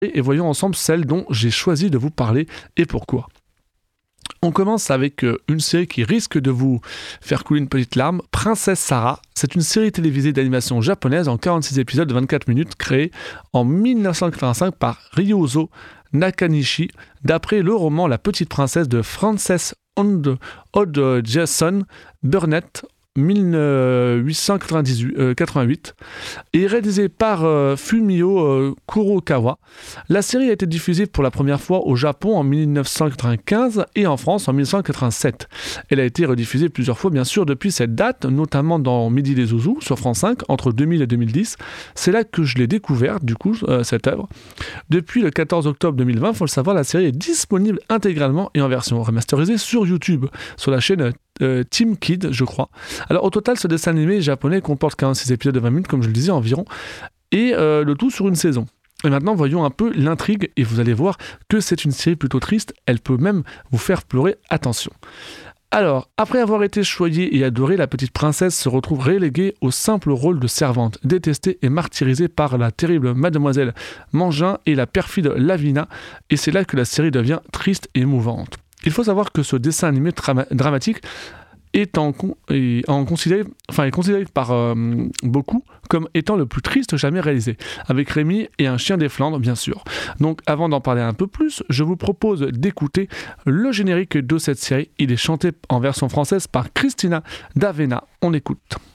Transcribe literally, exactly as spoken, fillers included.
et voyons ensemble celle dont j'ai choisi de vous parler et pourquoi. On commence avec une série qui risque de vous faire couler une petite larme, Princesse Sarah. C'est une série télévisée d'animation japonaise en quarante-six épisodes de vingt-quatre minutes créée en dix-neuf cent quatre-vingt-cinq par Ryuzo Nakanishi, d'après le roman La Petite Princesse de Frances Hodgson Burnett, dix-huit cent quatre-vingt-huit, et réalisé par euh, Fumio euh, Kurokawa. La série a été diffusée pour la première fois au Japon en dix-neuf cent quatre-vingt-quinze et en France en dix-neuf cent quatre-vingt-sept. Elle a été rediffusée plusieurs fois bien sûr depuis cette date, notamment dans Midi les Zouzous sur France cinq entre deux mille et deux mille dix. C'est là que je l'ai découverte du coup euh, cette œuvre. Depuis le quatorze octobre deux mille vingt, il faut le savoir, la série est disponible intégralement et en version remasterisée sur YouTube, sur la chaîne euh, Team Kid, je crois. Alors au total, ce dessin animé japonais comporte quarante-six épisodes de vingt minutes, comme je le disais environ, et euh, le tout sur une saison. Et maintenant, voyons un peu l'intrigue, et vous allez voir que c'est une série plutôt triste, elle peut même vous faire pleurer, attention. Alors, après avoir été choyée et adorée, la petite princesse se retrouve reléguée au simple rôle de servante, détestée et martyrisée par la terrible mademoiselle Mangin et la perfide Lavina, et c'est là que la série devient triste et émouvante. Il faut savoir que ce dessin animé tra- dramatique est, en, est, en considéré, enfin, est considéré par euh, beaucoup comme étant le plus triste jamais réalisé, avec Rémi et un chien des Flandres, bien sûr. Donc, avant d'en parler un peu plus, je vous propose d'écouter le générique de cette série. Il est chanté en version française par Christina D'Avena. On écoute.